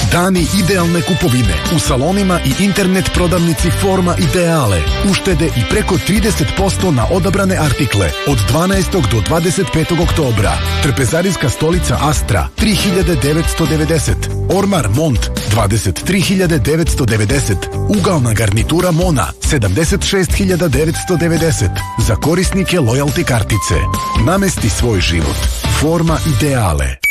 Dani idealne kupovine u salonima i internet prodavnici Forma Ideale. Uštede i preko 30% na odabrane artikle od 12. do 25. oktobra. Trpezarijska stolica Astra 3.990. Ormar Mont 23.990. Ugalna garnitura Mona 76.990. Za korisnike lojalty kartice. Namesti svoj život. Forma Ideale.